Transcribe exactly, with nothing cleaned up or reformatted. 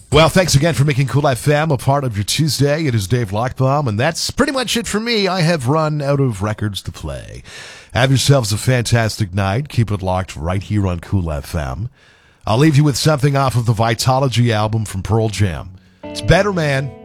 Well, thanks again for making Cool F M a part of your Tuesday. It is Dave Lockbaum, and that's pretty much it for me. I have run out of records to play. Have yourselves a fantastic night. Keep it locked right here on Cool F M. I'll leave you with something off of the Vitology album from Pearl Jam. It's Better Man.